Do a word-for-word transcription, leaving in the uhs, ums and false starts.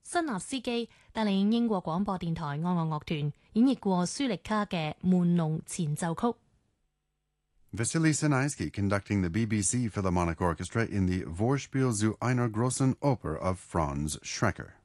新納斯基帶領英國廣播電台愛樂樂團演繹過舒力卡嘅《門龍前奏曲》。 Vasily Sinaisky conducting the B B C Philharmonic Orchestra in the Vorspiel zu einer großen Oper of Franz Schreker.